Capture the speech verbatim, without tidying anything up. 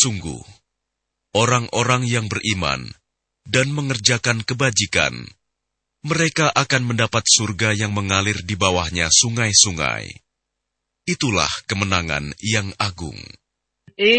Sungguh, orang-orang yang beriman dan mengerjakan kebajikan, mereka akan mendapat surga yang mengalir di bawahnya sungai-sungai. Itulah kemenangan yang agung.